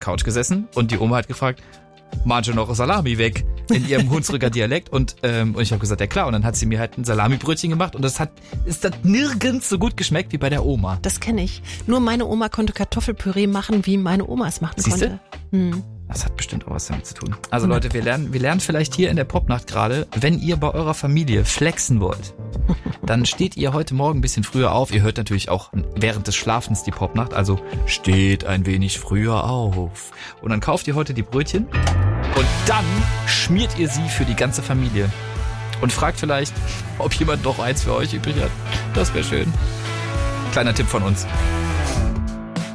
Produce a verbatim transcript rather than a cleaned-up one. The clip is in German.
Couch gesessen und die Oma hat gefragt, manche noch Salami weg in ihrem Hunsrücker Dialekt und, ähm, und ich habe gesagt, ja klar, und dann hat sie mir halt ein Salamibrötchen gemacht und das hat ist das nirgends so gut geschmeckt wie bei der Oma. Das kenne ich. Nur meine Oma konnte Kartoffelpüree machen, wie meine Oma es machen Siehste? konnte. Hm. Das hat bestimmt auch was damit zu tun. Also Leute, wir lernen, wir lernen vielleicht hier in der Popnacht gerade, wenn ihr bei eurer Familie flexen wollt, dann steht ihr heute Morgen ein bisschen früher auf. Ihr hört natürlich auch während des Schlafens die Popnacht, also steht ein wenig früher auf. Und dann kauft ihr heute die Brötchen und dann schmiert ihr sie für die ganze Familie. Und fragt vielleicht, ob jemand noch eins für euch übrig hat. Das wäre schön. Kleiner Tipp von uns.